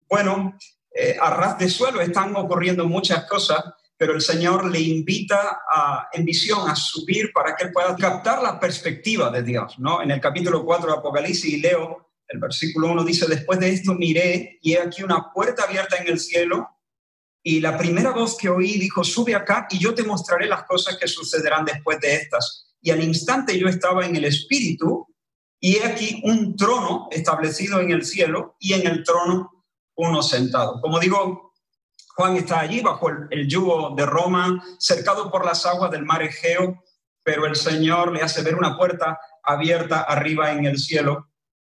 Bueno, a ras de suelo están ocurriendo muchas cosas, pero el Señor le invita en visión a subir para que él pueda captar la perspectiva de Dios, ¿no? En el capítulo 4 de Apocalipsis, y leo el versículo 1, dice: después de esto miré, y he aquí una puerta abierta en el cielo, y la primera voz que oí dijo: sube acá, y yo te mostraré las cosas que sucederán después de estas. Y al instante yo estaba en el Espíritu, y he aquí un trono establecido en el cielo, y en el trono uno sentado. Como digo, Juan está allí bajo el yugo de Roma, cercado por las aguas del mar Egeo, pero el Señor le hace ver una puerta abierta arriba en el cielo.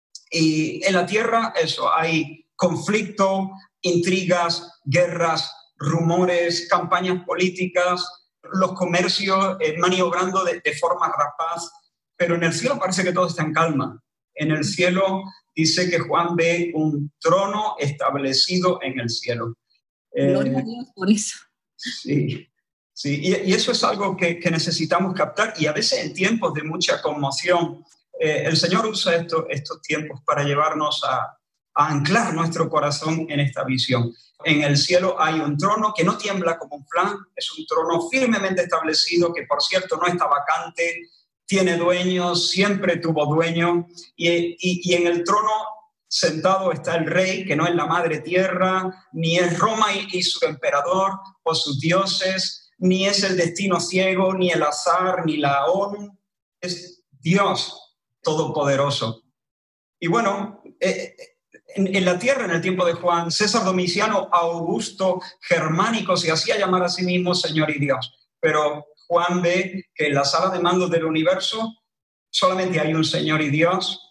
Y en la tierra, eso, hay conflicto, intrigas, guerras, rumores, campañas políticas, los comercios maniobrando de forma rapaz, pero en el cielo parece que todo está en calma. En el cielo dice que Juan ve un trono establecido en el cielo. Gloria a Dios por eso. Sí, sí, y eso es algo que necesitamos captar, y a veces en tiempos de mucha conmoción, el Señor usa estos tiempos para llevarnos a anclar nuestro corazón en esta visión. En el cielo hay un trono que no tiembla como un flan, es un trono firmemente establecido, que por cierto no está vacante, tiene dueño, siempre tuvo dueño, y en el trono sentado está el rey, que no es la madre tierra, ni es Roma y su emperador o sus dioses, ni es el destino ciego, ni el azar, ni la ONU. Es Dios todopoderoso. Y bueno, en la tierra, en el tiempo de Juan, César Domiciano Augusto Germánico se hacía llamar a sí mismo Señor y Dios. Pero Juan ve que en la sala de mando del universo solamente hay un Señor y Dios,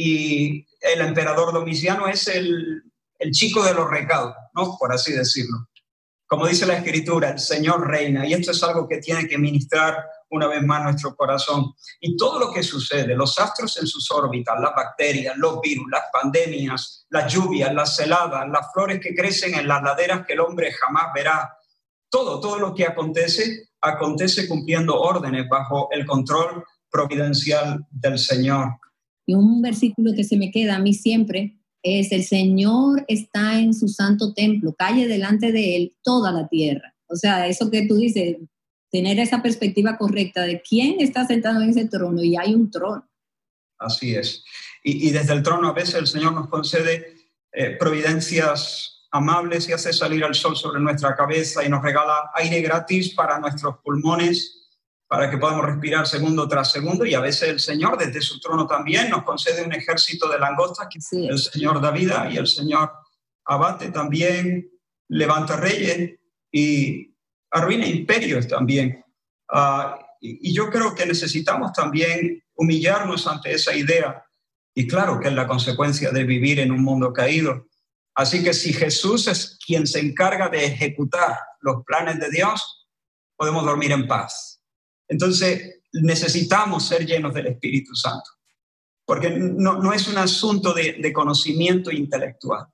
y el emperador Domiciano es el chico de los recados, ¿no? Por así decirlo. Como dice la Escritura, el Señor reina, y esto es algo que tiene que ministrar una vez más nuestro corazón. Y todo lo que sucede, los astros en sus órbitas, las bacterias, los virus, las pandemias, las lluvias, las heladas, las flores que crecen en las laderas que el hombre jamás verá, todo lo que acontece cumpliendo órdenes bajo el control providencial del Señor. Y un versículo que se me queda a mí siempre es: el Señor está en su santo templo, calle delante de él toda la tierra. O sea, eso que tú dices, tener esa perspectiva correcta de quién está sentado en ese trono, y hay un trono. Así es. Y desde el trono a veces el Señor nos concede providencias amables, y hace salir el sol sobre nuestra cabeza, y nos regala aire gratis para nuestros pulmones, para que podamos respirar segundo tras segundo. Y a veces el Señor desde su trono también nos concede un ejército de langostas, que sí, el Señor da vida, y el Señor abate también, levanta reyes y arruina imperios también. Y yo creo que necesitamos también humillarnos ante esa idea, y claro que es la consecuencia de vivir en un mundo caído. Así que si Jesús es quien se encarga de ejecutar los planes de Dios, podemos dormir en paz. Entonces necesitamos ser llenos del Espíritu Santo, porque no es un asunto de conocimiento intelectual.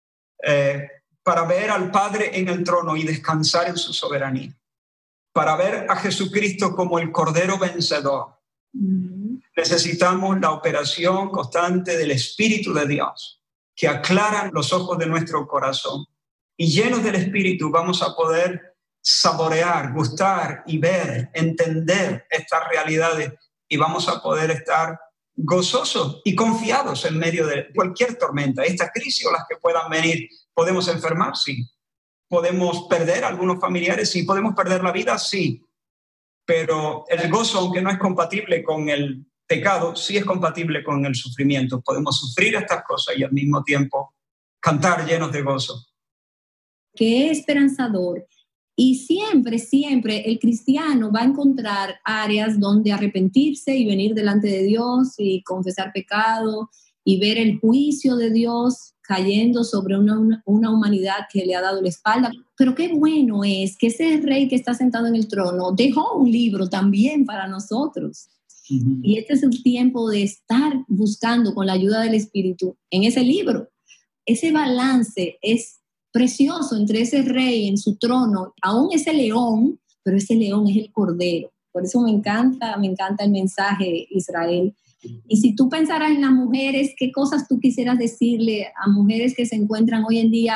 Para ver al Padre en el trono y descansar en su soberanía, para ver a Jesucristo como el Cordero vencedor, necesitamos la operación constante del Espíritu de Dios, que aclara los ojos de nuestro corazón. Y llenos del Espíritu vamos a poder saborear, gustar y ver, entender estas realidades, y vamos a poder estar gozosos y confiados en medio de cualquier tormenta, esta crisis o las que puedan venir. ¿Podemos enfermar? Sí. ¿Podemos perder a algunos familiares? Sí. ¿Podemos perder la vida? Sí. Pero el gozo, aunque no es compatible con el pecado, sí es compatible con el sufrimiento. Podemos sufrir estas cosas y al mismo tiempo cantar llenos de gozo. Qué esperanzador. Y siempre el cristiano va a encontrar áreas donde arrepentirse y venir delante de Dios y confesar pecado y ver el juicio de Dios cayendo sobre una humanidad que le ha dado la espalda. Pero qué bueno es que ese rey que está sentado en el trono dejó un libro también para nosotros. Uh-huh. Y este es el tiempo de estar buscando con la ayuda del Espíritu en ese libro. Ese balance es precioso entre ese rey en su trono, aún ese león, pero ese león es el cordero. Por eso me encanta el mensaje, Israel. Y si tú pensaras en las mujeres, ¿qué cosas tú quisieras decirle a mujeres que se encuentran hoy en día